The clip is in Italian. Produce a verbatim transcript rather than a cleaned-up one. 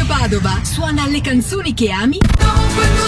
Radio Padova. Suona le canzoni che ami ovunque